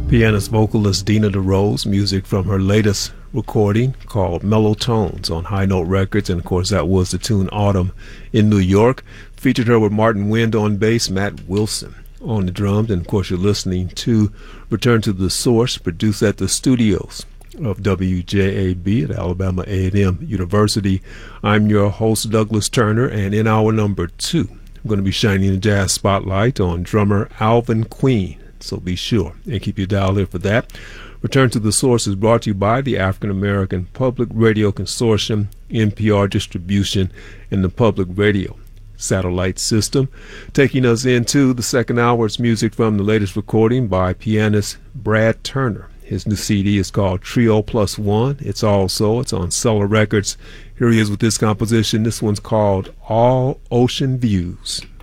Pianist vocalist Dina DeRose, music from her latest recording called Mellow Tones on High Note Records, and of course that was the tune Autumn in New York. Featured her with Martin Wind on bass, Matt Wilson on the drums, and of course you're listening to Return to the Source, produced at the studios of WJAB at Alabama A&M University. I'm your host, Douglas Turner, and in hour number 2, I'm going to be shining a jazz spotlight on drummer Alvin Queen. So be sure and keep your dial here for that. Return to the Source is brought to you by the African American Public Radio Consortium, NPR Distribution, and the Public Radio Satellite System. Taking us into the second hour is music from the latest recording by pianist Brad Turner. His new CD is called Trio Plus One. It's on Cellar Records. Here he is with this composition. This one's called All Ocean Views.